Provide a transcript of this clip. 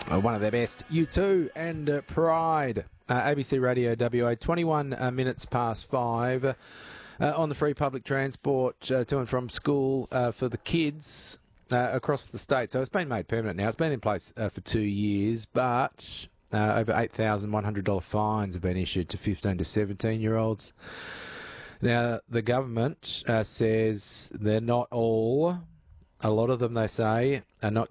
One of their best, U2 and Pride. ABC Radio WA, 21 minutes past 5 on the free public transport to and from school for the kids across the state. So it's been made permanent now. It's been in place for 2 years, but over $8,100 fines have been issued to 15 to 17-year-olds. Now, the government says they're not all. A lot of them, they say, are not